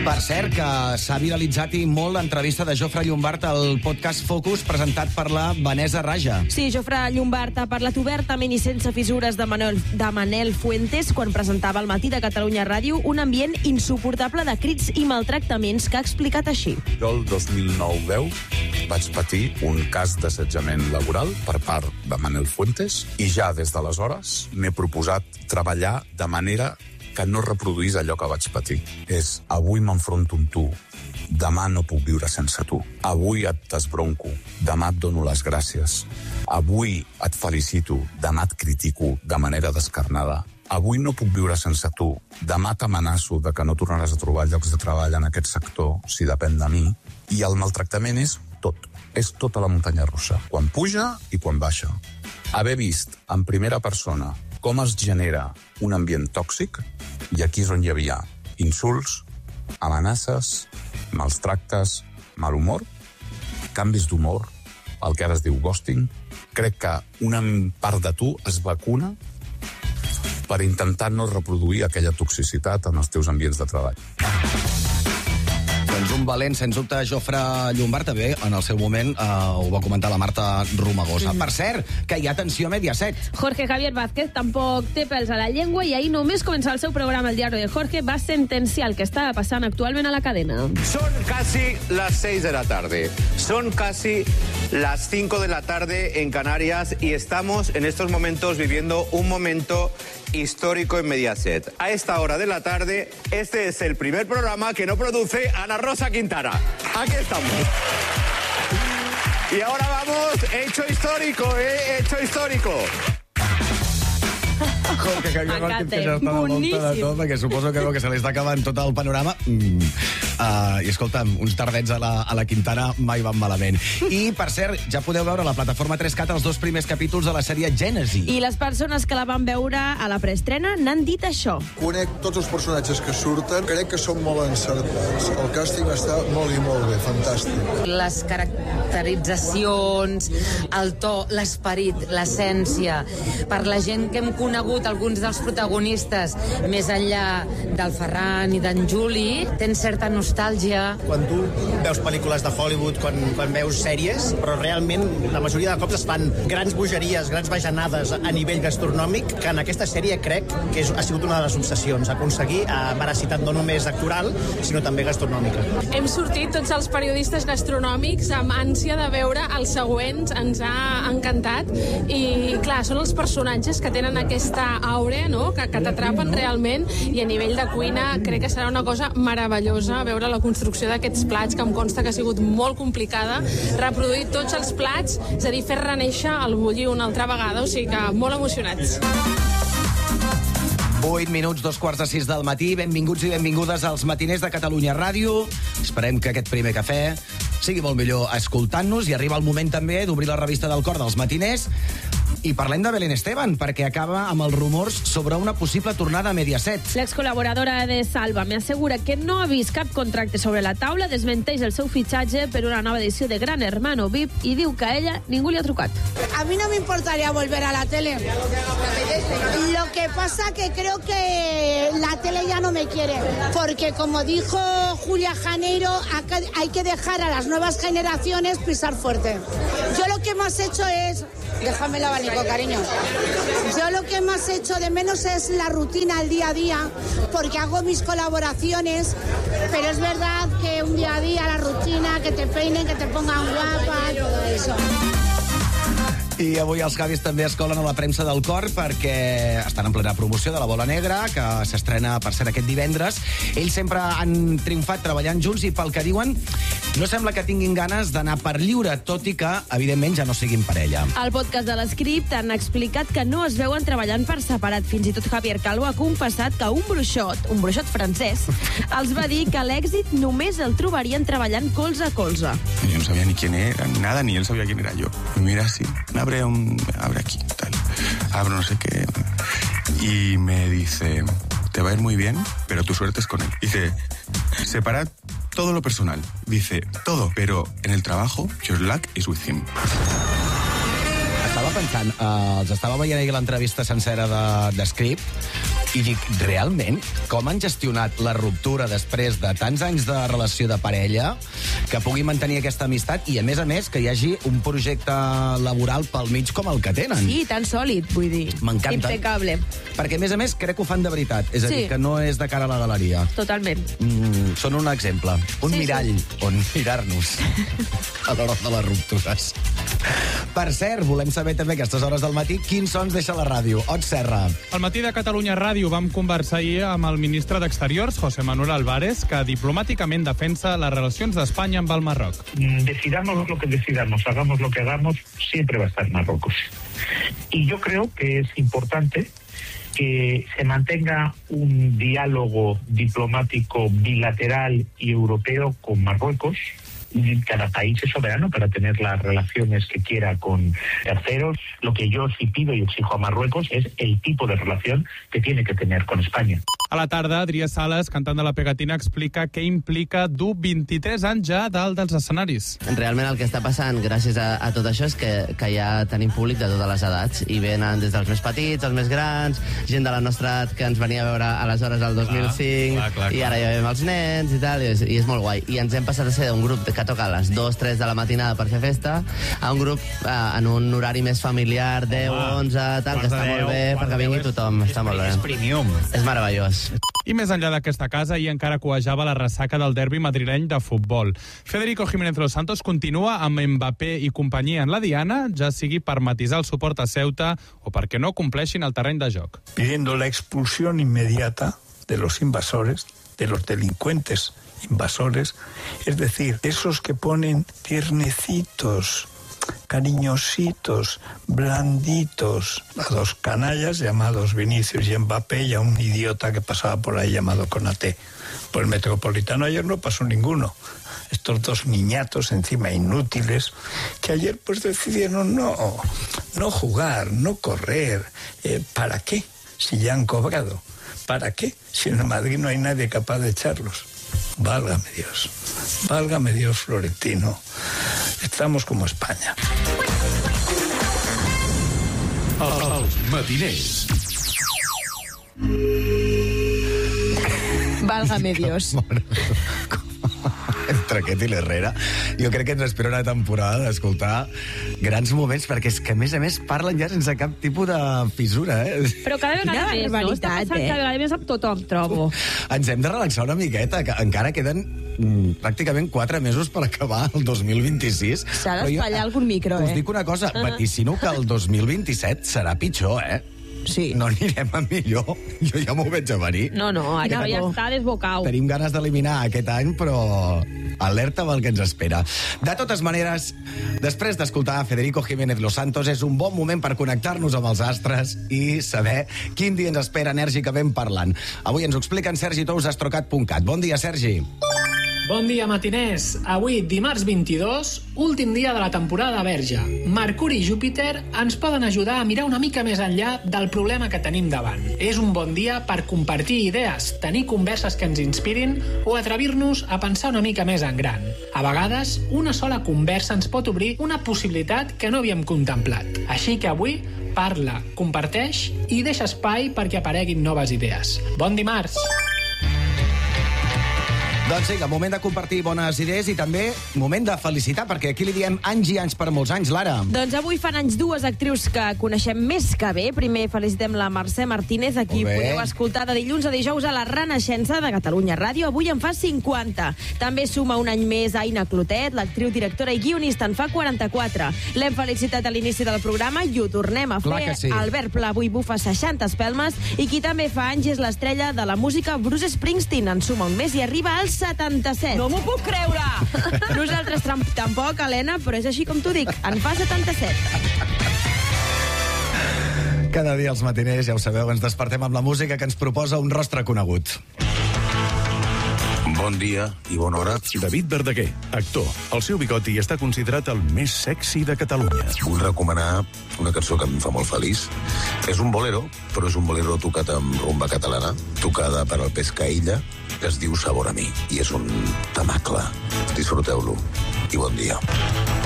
Per cert, que s'ha viralitzat i molt l'entrevista de Jofre Llombart al podcast Focus, presentat per la Vanessa Raja. Sí, Jofre Llombart ha parlat obertament i sense fissures de Manel Fuentes quan presentava al Matí de Catalunya Ràdio un ambient insuportable de crits i maltractaments que ha explicat així. Jo el 2009-10 vaig patir un cas d'assetjament laboral per part de Manel Fuentes i ja des d'aleshores m'he proposat treballar de manera que no reproduís allò que vaig patir. És, avui m'enfronto amb tu, demà no puc viure sense tu. Avui et desbronco, demà et dono les gràcies. Avui et felicito, demà et critico de manera descarnada. Avui no puc viure sense tu, demà t'amenaço de que no tornaràs a trobar llocs de treball en aquest sector, si depèn de mi. I el maltractament és tot. És tota la muntanya russa, quan puja i quan baixa. Haver vist en primera persona com es genera un ambient tòxic, i aquí és on hi havia insults, amenaces, mals tractes, mal humor, canvis d'humor, el que ara es diu ghosting. Crec que una part de tu es vacuna per intentar no reproduir aquella toxicitat en els teus ambients de treball. Doncs un valent, sens dubte, Jofre Llombart, també, en el seu moment, ho va comentar la Marta Romagosa. Per cert, que hi ha tensió a Mediaset. Jorge Javier Vázquez tampoc té pèls a la llengua i ahir només començava el seu programa El Diario de Jorge va sentenciar el que estava passant actualment a la cadena. Son casi las 6 de la tarde. Son casi las 5 de la tarde en Canarias y estamos en estos momentos viviendo un momento histórico en Mediaset. A esta hora de la tarde, este es el primer programa que no produce Ana Rosa Quintana. Aquí estamos. Y ahora vamos, hecho histórico, hecho histórico. Jorge Javier Vázquez, que ja està de volta de tot, perquè suposo que veu que se li està acabant tot el panorama. I escolta'm, uns tardets a la Quintana mai van malament. I, per cert, ja podeu veure a la plataforma 3CAT els 2 primers capítols de la sèrie Gènesi. I les persones que la van veure a la preestrena n'han dit això. Conec tots els personatges que surten, crec que són molt encertats. El càsting està molt i molt bé, fantàstic. Les caracteritzacions, el to, l'esperit, l'essència, per la gent que hem conegut alguns dels protagonistes, més enllà del Ferran i d'en Juli, tens certa nostàlgia. Quan tu veus pel·lícules de Hollywood, quan veus sèries, però realment la majoria de cops es fan grans bogeries, grans bajanades a nivell gastronòmic, que en aquesta sèrie crec que ha sigut una de les obsessions, aconseguir veracitat no només actoral, sinó també gastronòmica. Hem sortit tots els periodistes gastronòmics amb ànsia de veure els següents, ens ha encantat, i clar, són els personatges que tenen aquesta aure, no?, que t'atrapen realment, i a nivell de cuina crec que serà una cosa meravellosa veure la construcció d'aquests plats, que em consta que ha sigut molt complicada, reproduir tots els plats, és a dir, fer reneixer el bullir una altra vegada, o sigui que molt emocionats. 8 minuts, 2:45 del matí. Benvinguts i benvingudes als matiners de Catalunya Ràdio. Esperem que aquest primer cafè sigui molt millor escoltant-nos, i arriba el moment també d'obrir la revista del cor dels matiners. I parlem de Belén Esteban, perquè acaba amb els rumors sobre una possible tornada a Mediaset. L'ex-col·laboradora de Salva me assegura que no ha vist cap contracte sobre la taula, desmenteix el seu fitxatge per una nova edició de Gran Hermano VIP i diu que a ella ningú li ha trucat. A mí no me importaría volver a la tele. Lo que pasa que creo que la tele ya no me quiere, porque como dijo Julia Janeiro, hay que dejar a las nuevas generaciones pisar fuerte. Yo lo que más he hecho es... Déjame el abanico, cariño. Yo lo que más echo de menos es la rutina, el día a día, porque hago mis colaboraciones, pero es verdad que un día a día, la rutina, que te peinen, que te pongan guapa, todo eso. I avui els Javis també es colen a la premsa del cor perquè estan en plena promoció de La Bola Negra, que s'estrena, per cert, aquest divendres. Ells sempre han triomfat treballant junts i, pel que diuen, no sembla que tinguin ganes d'anar per lliure, tot i que, evidentment, ja no siguin parella. Al podcast de l'Script han explicat que no es veuen treballant per separat. Fins i tot Javier Calvo ha confessat que un bruixot francès, els va dir que l'èxit només el trobarien treballant colze a colze. Yo no sabía ni quién era, ni nada, ni él sabía quién era yo. Me mira así, abre aquí, tal, abro no sé qué, y me dice, te va a ir muy bien, pero tu suerte es con él. Dice, separad todo lo personal, dice, todo, pero en el trabajo, your luck is with him. Estava pensant, els estava veient ahir l'entrevista sencera de Script, I dic, realment, com han gestionat la ruptura després de tants anys de relació de parella que pugui mantenir aquesta amistat i, a més, que hi hagi un projecte laboral pel mig com el que tenen? Sí, tan sòlid, vull dir. M'encanta. Impecable. Perquè, a més, crec que ho fan de veritat. És a dir, Sí. que no és de cara a la galeria. Totalment. Són un exemple, un mirall on mirar-nos a l'hora de les ruptures. Per cert, volem saber també a aquestes hores del matí quins sons deixa la ràdio. Ot Serra. Al matí de Catalunya Ràdio vam conversar ahir amb el ministre d'Exteriors, José Manuel Álvarez, que diplomàticament defensa les relacions d'Espanya amb el Marroc. Decidamos lo que decidamos, hagamos lo que hagamos, siempre va a estar Marruecos. Y yo creo que es importante que se mantenga un diálogo diplomático bilateral y europeo con Marruecos. Cada país es soberano para tener las relaciones que quiera con terceros. Lo que yo sí pido y exijo a Marruecos es el tipo de relación que tiene que tener con España. A la tarda, Adrià Sales, cantant de la Pegatina, explica què implica dur 23 anys ja dalt dels escenaris. Realment el que està passant gràcies a tot això és que ja tenim públic de totes les edats i venen des dels més petits, els més grans, gent de la nostra edat que ens venia a veure aleshores al 2005 clar. I ara ja veiem els nens i tal, i és molt guai. I ens hem passat a ser un grup que toca a les 2-3 de la matinada per fer festa a un grup en un horari més familiar, 10-11, tal, que està molt bé perquè vingui tothom. Està molt bé. És premium. És meravellós. I més enllà d'aquesta casa, hi encara coejava la ressaca del derbi madrileny de futbol. Federico Jiménez Los Santos continua amb Mbappé i companyia en la diana, ja sigui per matisar el suport a Ceuta o perquè no compleixin el terreny de joc. Pidiendo la expulsión inmediata de los invasores, de los delincuentes invasores, es decir, esos que ponen tiernecitos, cariñositos, blanditos, a dos canallas llamados Vinicius y Mbappé y a un idiota que pasaba por ahí llamado Konaté. Por el Metropolitano ayer no pasó ninguno. Estos dos niñatos encima inútiles que ayer pues decidieron no jugar, no correr. ¿Para qué? Si ya han cobrado. ¿Para qué? Si en Madrid no hay nadie capaz de echarlos. Válgame Dios, Florentino. Estamos como España. Els matiners. Válgame Dios. Entre aquest i l'Herrera, jo crec que ens espera una temporada d'escoltar grans moments, perquè és que, a més, parlen ja sense cap tipus de fissura, Però cada vegada més, no? Està passant cada vegada més amb tothom, trobo. Ens hem de relaxar una miqueta, que encara queden pràcticament 4 mesos per acabar el 2026. S'ha d'espatllar algun micro, Us dic una cosa, vaticino que el 2027 serà pitjor, Sí. No anirem a millor. Jo ja m'ho veig a venir. No, ara ja està desbocau. Tenim ganes d'eliminar aquest any, però alerta amb el que ens espera. De totes maneres, després d'escoltar Federico Jiménez Los Santos, és un bon moment per connectar-nos amb els astres i saber quin dia ens espera enèrgicament parlant. Avui ens ho explica en Sergi Tous, astrocat.cat. Bon dia, Sergi. Bon dia, matiners. Avui, dimarts 22, últim dia de la temporada verge. Mercuri i Júpiter ens poden ajudar a mirar una mica més enllà del problema que tenim davant. És un bon dia per compartir idees, tenir converses que ens inspirin o atrevir-nos a pensar una mica més en gran. A vegades, una sola conversa ens pot obrir una possibilitat que no havíem contemplat. Així que avui, parla, comparteix i deixa espai perquè apareguin noves idees. Bon dimarts! Doncs vinga, moment de compartir bones idees i també moment de felicitar, perquè aquí li diem anys i anys per molts anys, Lara. Doncs avui fan anys dues actrius que coneixem més que bé. Primer felicitem la Mercè Martínez, a qui podeu escoltar de dilluns a dijous a la Renaixença de Catalunya Ràdio. Avui en fa 50. També suma un any més Aina Clotet, l'actriu, directora i guionista, en fa 44. L'hem felicitat a l'inici del programa i ho tornem a fer. Clar que sí. Albert Pla avui bufa 60 espelmes i qui també fa anys és l'estrella de la música Bruce Springsteen. En suma un mes i arriba als 77. No m'ho puc creure! Nosaltres tampoc, Helena, però és així com t'ho dic. En fa 77. Cada dia els matiners, ja ho sabeu, ens despertem amb la música que ens proposa un rostre conegut. Bon dia i bona hora. David Verdaguer, actor. El seu bigoti està considerat el més sexy de Catalunya. Vull recomanar una cançó que em fa molt feliç. És un bolero, però és un bolero tocat amb rumba catalana, tocada per el Pescaïlla, que es diu Sabor a mi, i és un temacle. Disfruteu-lo i bon dia.